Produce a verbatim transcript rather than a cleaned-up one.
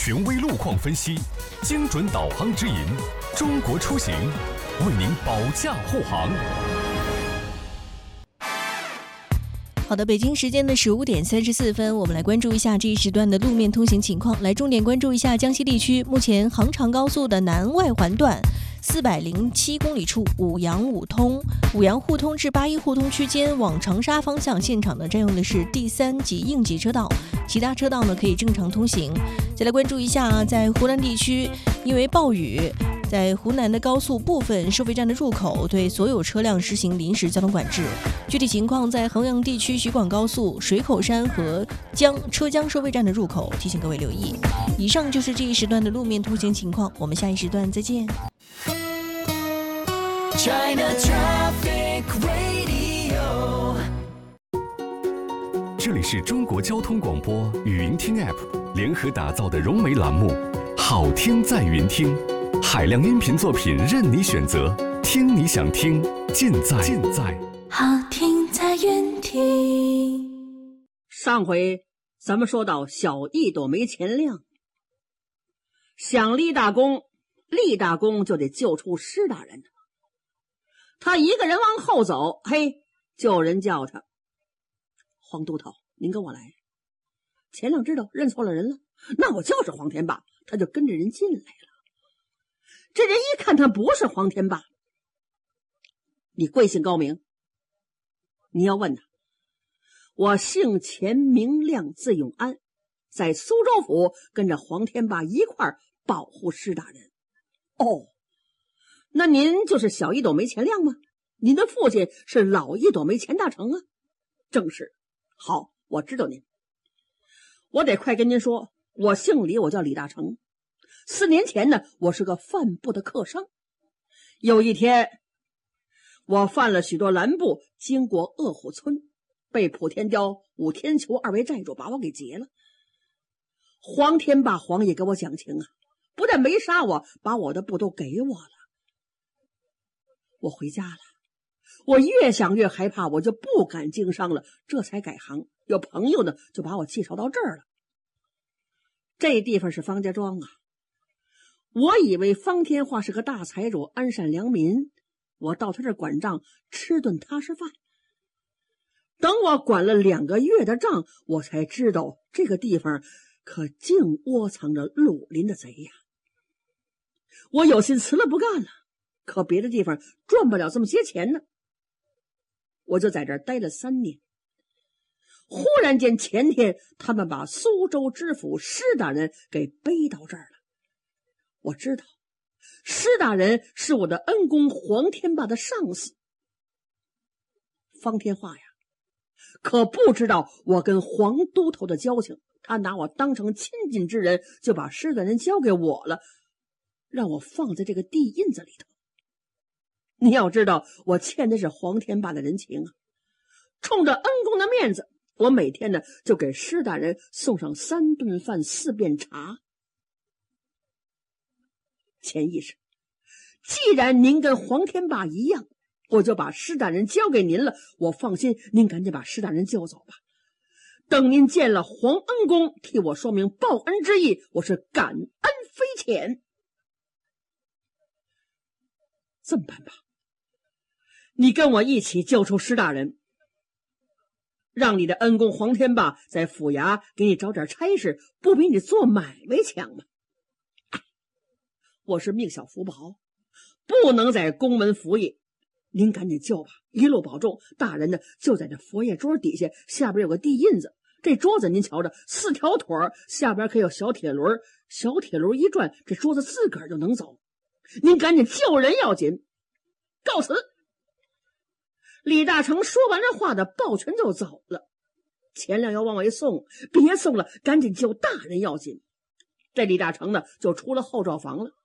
权威路况分析，精准导航指引，中国出行为您保驾护航。 好的，北京时间的十五点三十四分，我们来关注一下这一时段的路面通行情况。来重点关注一下江西地区，目前杭长高速的南外环段四百零七公里处五羊五通、五羊互通至八一互通区间往长沙方向，现场呢占用的是第三级应急车道，其他车道呢可以正常通行。再来关注一下啊，在湖南地区，因为暴雨，在湖南的高速部分收费站的入口对所有车辆实行临时交通管制。具体情况在衡阳地区徐广高速水口山和江车江收费站的入口，提醒各位留意。以上就是这一时段的路面通行情况，我们下一时段再见。 China Traffic Radio， 这里是中国交通广播语音听 App 联合打造的融媒栏目，好听在云听，海量音频作品任你选择，听你想听，尽在尽在好听在云听。 上回咱们说到小一朵没钱亮，想立大功，立大功就得救出施大人。他一个人往后走，嘿，就有人叫他：黄都头，您跟我来。钱亮知道认错了人了，那我就是黄天霸，他就跟着人进来了。这人一看他不是黄天霸，你贵姓高明？你要问他，我姓钱名亮字永安，在苏州府跟着黄天霸一块儿保护施大人。哦，那您就是小一朵没钱亮吗？您的父亲是老一朵没钱大成啊？正是。好，我知道您。我得快跟您说，我姓李，我叫李大成。四年前呢，我是个贩布的客商。有一天，我贩了许多蓝布，经过鄂虎村，被普天雕、武天球二位寨主把我给劫了。黄天霸黄爷给我讲情啊，不但没杀我，把我的布都给我了。我回家了，我越想越害怕，我就不敢经商了，这才改行。有朋友呢，就把我介绍到这儿了。这地方是方家庄啊。我以为方天化是个大财主，安善良民，我到他这儿管账，吃顿踏实饭。等我管了两个月的账，我才知道这个地方可净窝藏着绿林的贼呀。我有心辞了不干了，可别的地方赚不了这么些钱呢。我就在这儿待了三年。忽然间前天他们把苏州知府施大人给背到这儿了。我知道施大人是我的恩公黄天霸的上司。方天化呀，可不知道我跟黄都头的交情，他拿我当成亲近之人，就把施大人交给我了，让我放在这个地印子里头。你要知道，我欠的是黄天霸的人情啊！冲着恩公的面子，我每天呢就给施大人送上三顿饭四遍茶。潜意识，既然您跟黄天霸一样，我就把施大人交给您了。我放心，您赶紧把施大人救走吧。等您见了黄恩公，替我说明报恩之意，我是感恩非浅。这么办吧，你跟我一起救出施大人，让你的恩公黄天霸在府衙给你找点差事，不比你做买卖强吗？我是命小福薄，不能在宫门服役，您赶紧救吧，一路保重。大人呢就在这佛爷桌底下，下边有个地印子，这桌子您瞧着，四条腿下边可有小铁轮，小铁轮一转，这桌子自个儿就能走。您赶紧救人要紧。告辞。李大成说完这话的，抱拳就走了。钱亮要往外送，别送了，赶紧救大人要紧。这李大成呢就出了后罩房了。